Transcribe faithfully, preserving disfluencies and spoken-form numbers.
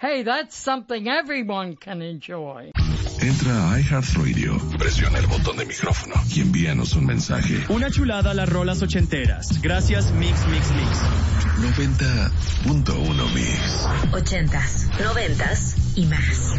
Hey, that's something everyone can enjoy. Entra a iHeartRadio, presiona el botón de micrófono y envíanos un mensaje. Una chulada a las rolas ochenteras. Gracias, Mix, Mix, Mix. noventa punto uno Mix. Ochentas, noventas y más.